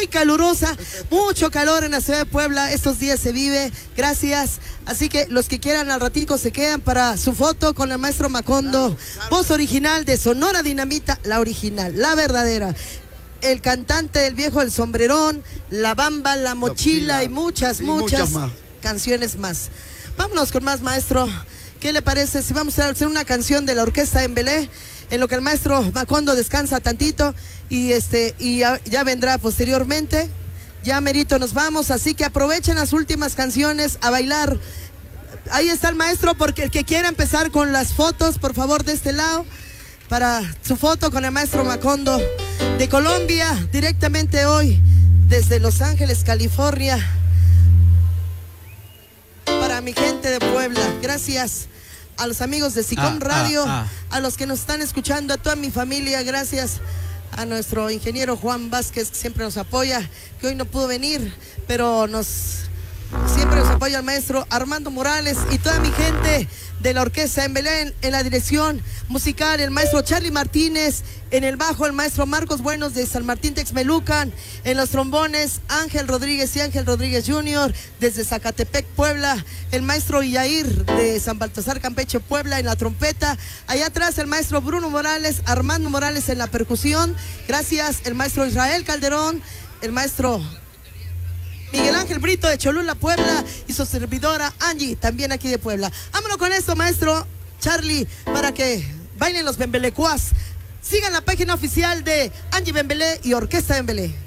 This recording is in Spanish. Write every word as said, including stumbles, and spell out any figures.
muy calurosa, mucho calor en la ciudad de Puebla, estos días se vive, gracias. Así que los que quieran al ratico se quedan para su foto con el maestro Macondo, voz original de Sonora Dinamita, la original, la verdadera. El cantante del viejo El Sombrerón, La Bamba, La Mochila, La mochila y muchas, y muchas, muchas más. canciones más. Vámonos con más, maestro. ¿Qué le parece si vamos a hacer una canción de la orquesta de Embelé, en lo que el maestro Macondo descansa tantito y este y ya, ya vendrá posteriormente? Ya merito nos vamos, así que aprovechen las últimas canciones a bailar. Ahí está el maestro, porque el que quiera empezar con las fotos, por favor, de este lado, para su foto con el maestro Macondo de Colombia, directamente hoy desde Los Ángeles, California, para mi gente de Puebla. Gracias a los amigos de Sicom ah, Radio, ah, ah. a los que nos están escuchando, a toda mi familia, gracias a nuestro ingeniero Juan Vázquez, que siempre nos apoya, que hoy no pudo venir, pero nos siempre nos apoya el maestro Armando Morales y toda mi gente de la orquesta en Belén, en la dirección musical, el maestro Charlie Martínez, en el bajo el maestro Marcos Buenos de San Martín Texmelucan, en los trombones Ángel Rodríguez y Ángel Rodríguez junior desde Zacatepec, Puebla, el maestro Yair de San Baltasar, Campeche, Puebla, en la trompeta, allá atrás el maestro Bruno Morales, Armando Morales en la percusión, gracias, el maestro Israel Calderón, el maestro Miguel Ángel Brito de Cholula, Puebla, y su servidora Angie, también aquí de Puebla. Vámonos con esto, maestro Charlie, para que bailen los bembelecuas. Sigan la página oficial de Angie Bembelé y Orquesta Bembelé.